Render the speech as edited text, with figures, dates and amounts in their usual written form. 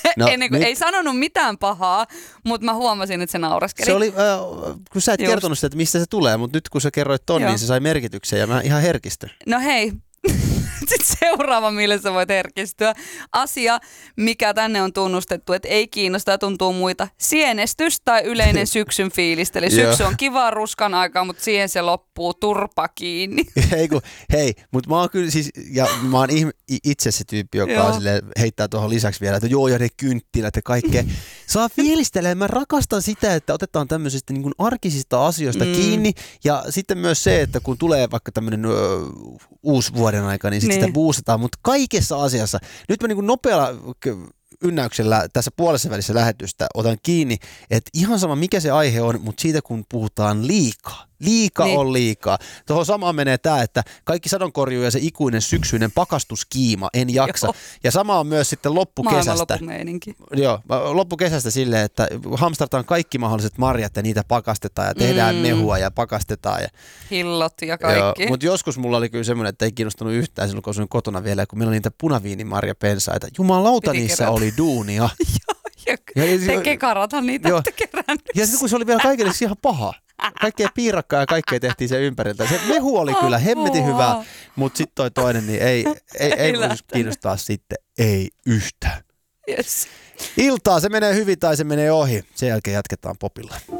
No, ei sanonut mitään pahaa, mutta mä huomasin, että se nauraskeli. Se oli, kun sä et kertonut sitä, että mistä se tulee, mutta nyt kun sä kerroit ton, niin se sai merkityksen ja mä ihan herkistyn. No hei. Sitten seuraava, millä sä voit herkistyä. Asia, mikä tänne on tunnustettu, että ei kiinnosta ja tuntuu muita. Sienestys tai yleinen syksyn fiilistely. Syksy on kivaa ruskan aikaa, mutta siihen se loppuu turpa kiinni. Hei, mutta mä oon kyllä siis, ja mä oon itse se tyyppi, joka on silleen, heittää tuohon lisäksi vielä, että joo, ja ne kynttilät ja kaikkea. Saa fiilistelemään. Mä rakastan sitä, että otetaan tämmöisistä niin kuin arkisista asioista kiinni. Ja sitten myös se, että kun tulee vaikka tämmöinen uusi vuoden aika, niin sitten sitä boostataan. Mutta kaikessa asiassa, nyt mä niin kuin nopealla ynnäyksellä tässä puolessa välissä lähetystä otan kiinni, että ihan sama mikä se aihe on, mutta siitä kun puhutaan liikaa. On liikaa. Tuohon samaan menee tämä, että kaikki sadonkorjuu ja se ikuinen syksyinen pakastuskiima, en jaksa. Joo. Ja sama on myös sitten loppukesästä. Joo, loppukesästä silleen, että hamstrataan kaikki mahdolliset marjat ja niitä pakastetaan ja tehdään mehua ja pakastetaan. Ja hillot ja kaikki. Mutta joskus mulla oli kyllä semmoinen, että ei kiinnostanut yhtään silloin, kun asuin kotona vielä, kun meillä oli niitä punaviinimarjapensaita. Jumalauta, niissä oli duunia. Te kekarata niitä, olette kerännyt. Ja sitten kun se oli vielä kaikille ihan paha. Kaikkea piirakkaa ja kaikkea tehtiin sen ympäriltä. Se mehu oli kyllä hemmetin hyvää, mutta sitten toi toinen niin ei voisi kiinnostaa sitten, ei yhtään. Yes. Iltaa se menee hyvin tai se menee ohi. Sen jälkeen jatketaan popilla.